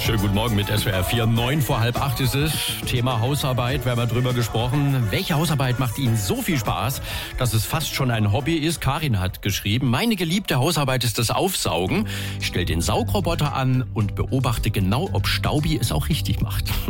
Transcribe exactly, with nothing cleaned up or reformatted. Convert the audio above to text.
Schönen guten Morgen mit S W R vier. Neun vor halb acht ist es. Thema Hausarbeit. Wir haben ja drüber gesprochen. Welche Hausarbeit macht Ihnen so viel Spaß, dass es fast schon ein Hobby ist? Karin hat geschrieben, meine geliebte Hausarbeit ist das Aufsaugen. Ich stelle den Saugroboter an und beobachte genau, ob Staubi es auch richtig macht.